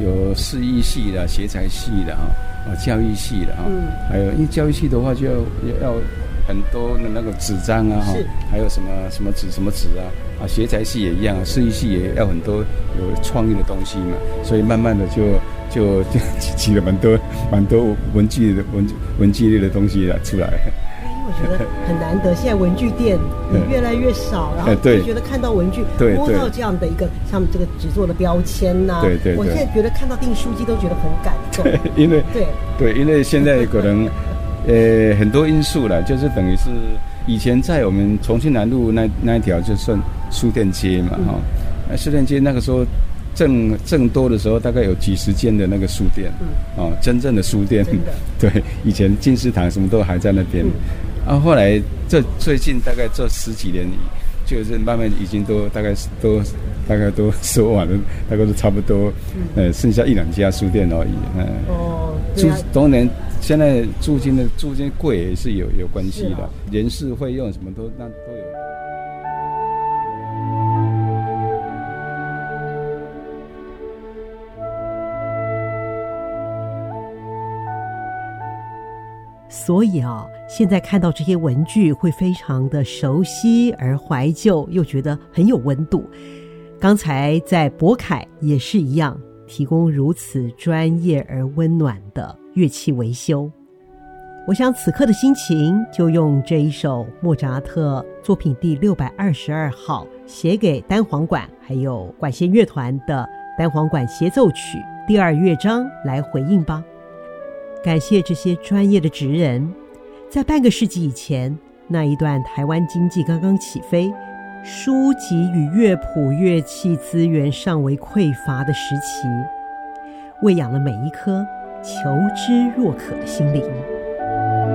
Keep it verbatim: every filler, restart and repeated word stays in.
有视艺系的、协才系的哈，啊教育系的哈，嗯，还有因为教育系的话就要要很多的那个纸张啊哈，还有什么什么纸什么纸啊，啊协才系也一样，视艺系也要很多有创意的东西嘛，所以慢慢的就就就起了蛮多蛮多文具的文文具类的东西出来。 我觉得很难得，现在文具店也越来越少，然后就觉得看到文具，摸到这样的一个像这个纸做的标签呐、啊， 对 对, 对， 我现在觉得看到订书机都觉得很感动， 对，因为对对，因为现在可能呃很多因素了，就是等于是以前在我们重庆南路那那一条就算书店街嘛哈，那、嗯、书店街那个时候正正多的时候，大概有几十间的那个书店，嗯，哦，真正的书店，对，以前金石堂什么都还在那边。嗯啊，后来这最近大概这十几年，就是慢慢已经都大概都大概都收完了，大概都差不多，嗯、呃，剩下一两家书店而已。嗯、呃，哦，租当然现在租金的租金贵也是有有关系的，啊、人事费用什么都那都有。 所以啊，现在看到这些文具会非常的熟悉而怀旧，又觉得很有温度。刚才在博凯也是一样，提供如此专业而温暖的乐器维修。我想此刻的心情就用这一首莫扎特作品第六百二十二号写给单簧管还有管弦乐团的单簧管协奏曲第二乐章来回应吧。感谢这些专业的职人，在半个世纪以前，那一段台湾经济刚刚起飞，书籍与乐谱乐器资源尚为匮乏的时期，喂养了每一颗求知若渴的心灵。